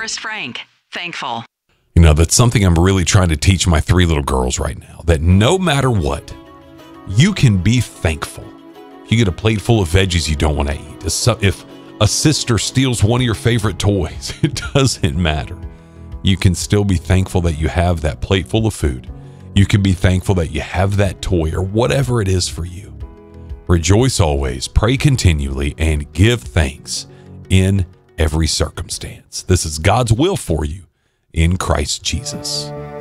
Forrest Frank, Thankful. You know, that's something I'm really trying to teach my 3 little girls right now, that no matter what, you can be thankful. If you get a plate full of veggies you don't want to eat, if a sister steals one of your favorite toys, it doesn't matter. You can still be thankful that you have that plate full of food. You can be thankful that you have that toy or whatever it is for you. Rejoice always, pray continually, and give thanks in every circumstance. This is God's will for you in Christ Jesus.